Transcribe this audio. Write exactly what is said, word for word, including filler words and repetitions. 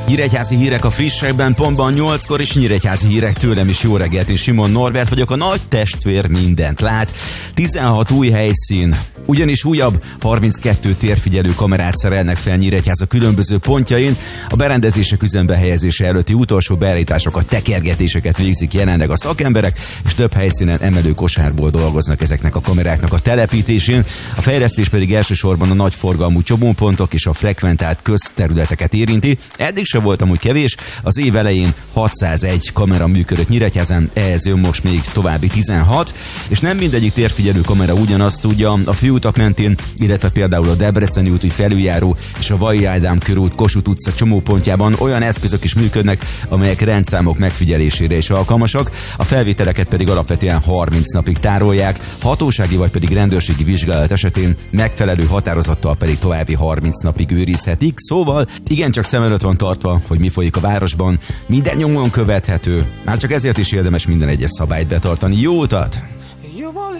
Nyíregyházi hírek a frissekben, pontban nyolckor, és nyíregyházi hírek tőlem is. Jó reggelt, én Simon Norbert vagyok, a nagy testvér mindent lát. tizenhat új helyszín, ugyanis újabb harminckettő térfigyelő kamerát szerelnek fel Nyíregyháza különböző pontjain. A berendezések üzembe helyezése előtti utolsó beállításokat, tekergetéseket végzik jelenleg a szakemberek, és több helyszínen emelő kosárból dolgoznak ezeknek a kameráknak a telepítésén. A fejlesztés pedig elsősorban a nagy forgalmú csomópontok és a frekventált közterületeket érinti. Eddig se volt amúgy kevés, az év elején hatszázegy kamera működött Nyíregyházán, ehhez jön most még további tizenhat, és nem mindegyik térfigyelő kamera ugyanazt tudja. A főutak mentén, illetve például a Debreceni úti felüljáró és a Vajai Ádám körút, Kossuth utca csomópontjában olyan eszközök is működnek, amelyek rendszámok megfigyelésére is alkalmasak, a felvételeket pedig alapvetően harminc napig tárolják, hatósági vagy pedig rendőrségi vizsgálat esetén megfelelő határozattal pedig további harminc napig őrizhetik. Szóval igencsak szem előtt van tartva, hogy mi folyik a városban, minden nyomon követhető, már csak ezért is érdemes minden egyes szabályt betartani. Jó utat!